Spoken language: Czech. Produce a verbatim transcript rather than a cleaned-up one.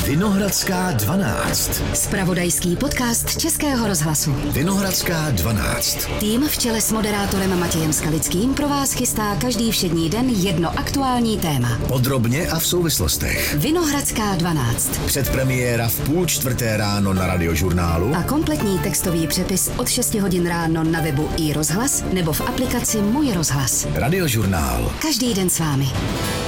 Vinohradská dvanáct. Zpravodajský podcast Českého rozhlasu. Vinohradská dvanáct. Tým v čele s moderátorem Matějem Skalickým pro vás chystá každý všední den jedno aktuální téma. Podrobně a v souvislostech. Vinohradská dvanáct. Předpremiéra v půl čtvrté ráno na Radiožurnálu. A kompletní textový přepis od šesti hodin ráno na webu i rozhlas nebo v aplikaci Můj rozhlas. Radiožurnál. Každý den s vámi.